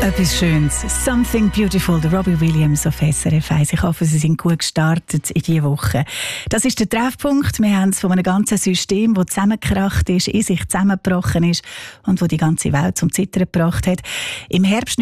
Etwas Schönes. Something Beautiful, der Robbie Williams auf SRF 1. Ich hoffe, Sie sind gut gestartet in diese Woche. Das ist der Treffpunkt. Wir haben es von einem ganzen System, das zusammengekracht ist, in sich zusammengebrochen ist und das die ganze Welt zum Zittern gebracht hat. Im Herbst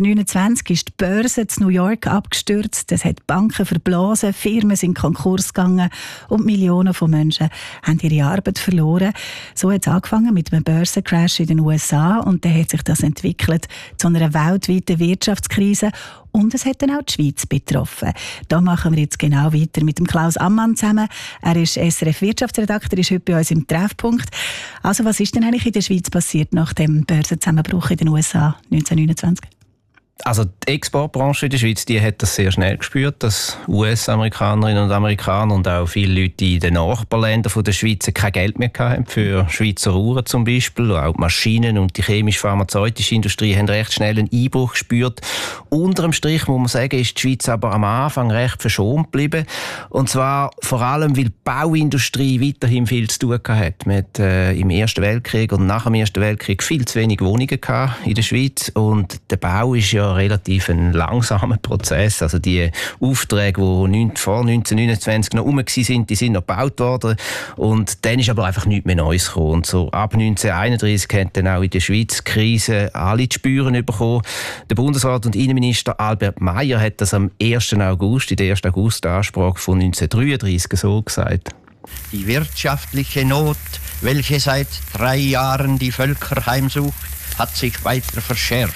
1929 ist die Börse in New York abgestürzt. Es hat Banken verblasen, Firmen sind Konkurs gegangen und Millionen von Menschen haben ihre Arbeit verloren. So hat es angefangen mit einem Börsencrash in den USA und dann hat sich das entwickelt zu einer weltweiten Wirtschaftskrise und es hat dann auch die Schweiz betroffen. Da machen wir jetzt genau weiter mit dem Klaus Ammann zusammen. Er ist SRF-Wirtschaftsredakteur, ist heute bei uns im Treffpunkt. Also was ist denn eigentlich in der Schweiz passiert nach dem Börsenzusammenbruch in den USA 1929? Also die Exportbranche in der Schweiz, die hat das sehr schnell gespürt, dass US-Amerikanerinnen und Amerikaner und auch viele Leute in den Nachbarländern von der Schweiz kein Geld mehr hatten für Schweizer Uhren zum Beispiel. Auch die Maschinen- und die chemisch-pharmazeutische Industrie haben recht schnell einen Einbruch gespürt. Unter dem Strich muss man sagen, ist die Schweiz aber am Anfang recht verschont geblieben. Und zwar vor allem, weil die Bauindustrie weiterhin viel zu tun hatte. Man hat im Ersten Weltkrieg und nach dem Ersten Weltkrieg viel zu wenig Wohnungen in der Schweiz und der Bau ist ja relativ ein langsamer Prozess. Also die Aufträge, die vor 1929 noch rum waren, die sind noch gebaut worden. Und dann ist aber einfach nichts mehr Neues gekommen. Und so ab 1931 haben dann auch in der Schweiz Krise alle zu spüren bekommen. Der Bundesrat und Innenminister Albert Meier hat das am 1. August, in der 1. August-Ansprache von 1933 so gesagt. Die wirtschaftliche Not, welche seit 3 Jahren die Völker heimsucht, hat sich weiter verschärft.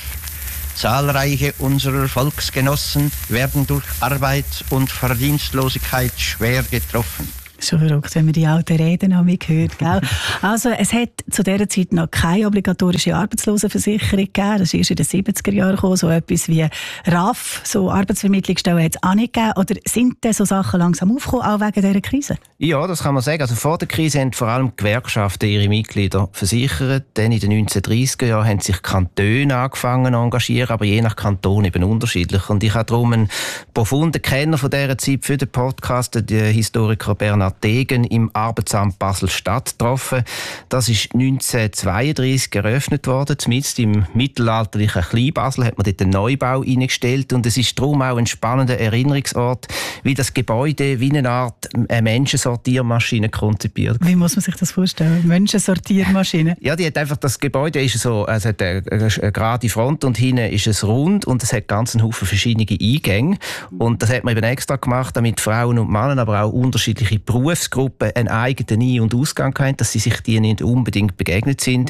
Zahlreiche unserer Volksgenossen werden durch Arbeits- und Verdienstlosigkeit schwer getroffen. Schon verrückt, wenn man die alten Reden noch hört, gell? Also, es hat zu dieser Zeit noch keine obligatorische Arbeitslosenversicherung gegeben. Das ist erst in den 70er Jahren gekommen. So etwas wie RAF, so Arbeitsvermittlungsstellen, hat es auch nicht gegeben. Oder sind denn so Sachen langsam aufgekommen, auch wegen dieser Krise? Ja, das kann man sagen. Also vor der Krise haben vor allem die Gewerkschaften ihre Mitglieder versichert. Dann in den 1930er Jahren haben sich Kantone angefangen zu engagieren, aber je nach Kanton eben unterschiedlich. Und ich habe darum einen profunden Kenner von dieser Zeit für den Podcast, den Historiker Bernhard Degen, im Arbeitsamt Basel-Stadt getroffen. Das ist 1932 eröffnet worden. Zumindest im mittelalterlichen Kleinbasel hat man dort einen Neubau eingestellt. Und es ist darum auch ein spannender Erinnerungsort, wie das Gebäude wie eine Art Menschensortiermaschine konzipiert. Wie muss man sich das vorstellen? Menschensortiermaschine? Ja, die hat einfach, das Gebäude ist so, es hat eine gerade Front und hinten ist es rund und es hat ganz einen Haufen verschiedene Eingänge. Und das hat man eben extra gemacht, damit Frauen und Männer, aber auch unterschiedliche Berufsgruppen einen eigenen Ein- und Ausgang haben, dass sie sich die nicht unbedingt begegnet sind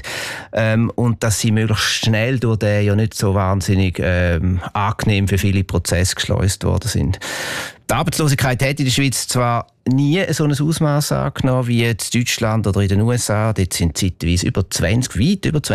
und dass sie möglichst schnell durch den ja nicht so wahnsinnig angenehm für viele Prozesse geschleust worden sind. Die Arbeitslosigkeit hat in der Schweiz zwar nie so ein Ausmaß angenommen wie in Deutschland oder in den USA. Dort sind zeitweise weit über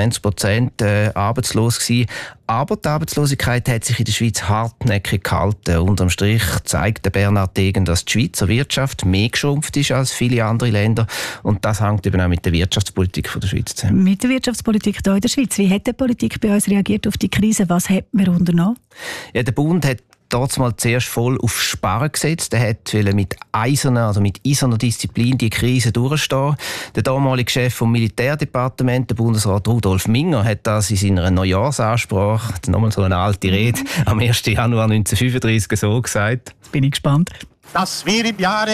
20% arbeitslos gewesen. Aber die Arbeitslosigkeit hat sich in der Schweiz hartnäckig gehalten. Unterm Strich zeigt der Bernhard Degen, dass die Schweizer Wirtschaft mehr geschrumpft ist als viele andere Länder. Und das hängt eben auch mit der Wirtschaftspolitik von der Schweiz zusammen. Mit der Wirtschaftspolitik hier in der Schweiz. Wie hat die Politik bei uns reagiert auf die Krise? Was hat man unternommen? Ja, der Bund hat dort mal zuerst voll auf Sparen gesetzt. Er wollte mit eiserner Disziplin die Krise durchstehen. Der damalige Chef vom Militärdepartement, der Bundesrat Rudolf Minger, hat das in seiner Neujahrsansprache, nochmal so eine alte Rede, am 1. Januar 1935 so gesagt. Jetzt bin ich gespannt. Dass wir im Jahre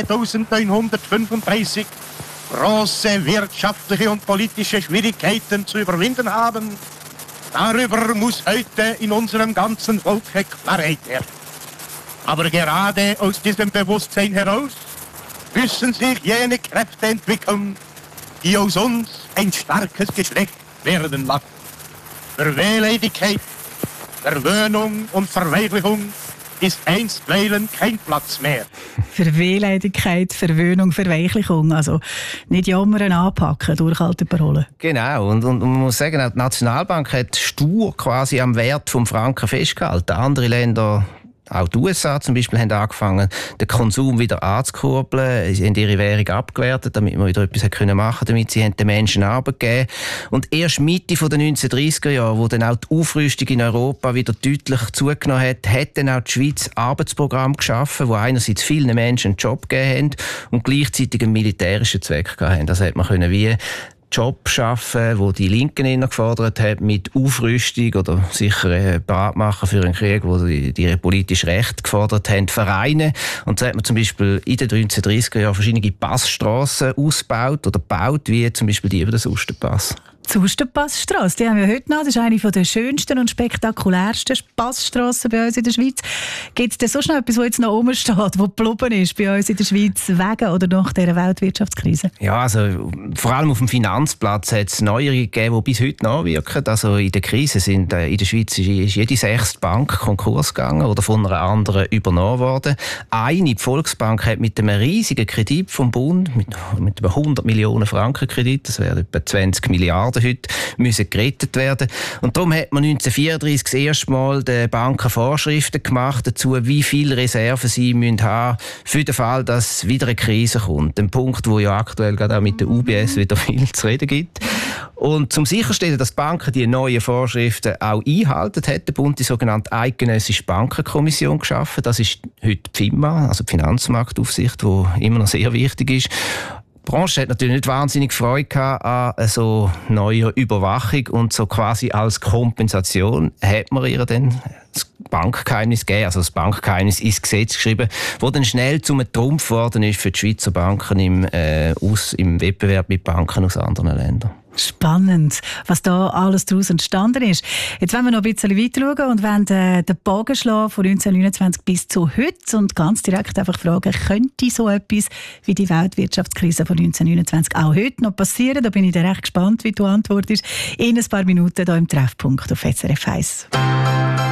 1935 große wirtschaftliche und politische Schwierigkeiten zu überwinden haben, darüber muss heute in unserem ganzen Volke Klarheit herrschen. Aber gerade aus diesem Bewusstsein heraus müssen sich jene Kräfte entwickeln, die aus uns ein starkes Geschlecht werden lassen. Für Wehleidigkeit, Verwöhnung und Verweichlichung ist einstweilen kein Platz mehr. Für Wehleidigkeit, Verwöhnung, Verweichlichung. Also nicht jammern, anpacken, durchhalten, Parolen. Genau. Und man muss sagen, auch die Nationalbank hat stur quasi am Wert vom Franken festgehalten. Andere Länder, auch die USA zum Beispiel, haben angefangen, den Konsum wieder anzukurbeln. Sie haben ihre Währung abgewertet, damit man wieder etwas machen konnte, damit sie den Menschen Arbeit geben. Und erst Mitte der 1930er Jahre, wo dann auch die Aufrüstung in Europa wieder deutlich zugenommen hat dann auch die Schweiz Arbeitsprogramme geschaffen, wo einerseits vielen Menschen einen Job gegeben haben und gleichzeitig einen militärischen Zweck hatten. Das hat man können wie Job schaffen, wo die Linken eher gefordert hat, mit Aufrüstung oder sicher bereit machen für einen Krieg, wo die politisch Recht gefordert haben, vereinen. Und so hat man zum Beispiel in den 1930er Jahren verschiedene Passstrassen ausgebaut oder gebaut, wie zum Beispiel die über den Susterpass. Die Susterpassstrasse, die haben wir heute noch. Das ist eine der schönsten und spektakulärsten Passstrassen bei uns in der Schweiz. Gibt es denn so schnell etwas, das jetzt noch oben steht, das geblieben ist bei uns in der Schweiz wegen oder nach dieser Weltwirtschaftskrise? Ja, also vor allem auf dem Finanzplatz hat es Neuerungen gegeben, die bis heute nachwirken. Also in der Krise sind in der Schweiz ist jede 6. Bank Konkurs gegangen oder von einer anderen übernommen worden. Die Volksbank hat mit einem riesigen Kredit vom Bund, mit über 100 Millionen Franken Kredit, das wäre etwa 20 Milliarden heute, müssen gerettet werden. Und darum hat man 1934 das erste Mal den Banken Vorschriften gemacht dazu, wie viele Reserven sie haben müssen für den Fall, dass wieder eine Krise kommt. Ein Punkt, wo ja aktuell gerade auch mit der UBS wieder viel zu reden gibt. Und zum sicherstellen, dass die Banken die neuen Vorschriften auch einhalten, hat der Bund die sogenannte Eidgenössische Bankenkommission geschaffen. Das ist heute die FINMA, also die Finanzmarktaufsicht, die immer noch sehr wichtig ist. Die Branche hat natürlich nicht wahnsinnig Freude an so neuer Überwachung und so quasi als Kompensation hat man ihr dann das Bankgeheimnis gegeben, also das Bankgeheimnis ins Gesetz geschrieben, wo dann schnell zum Trumpf geworden ist für die Schweizer Banken im Wettbewerb mit Banken aus anderen Ländern. Spannend, was da alles daraus entstanden ist. Jetzt wollen wir noch ein bisschen weiter schauen und wollen den Bogen schlagen von 1929 bis zu heute und ganz direkt einfach fragen, könnte so etwas wie die Weltwirtschaftskrise von 1929 auch heute noch passieren? Da bin ich recht gespannt, wie du antwortest. In ein paar Minuten hier im Treffpunkt auf SRF 1.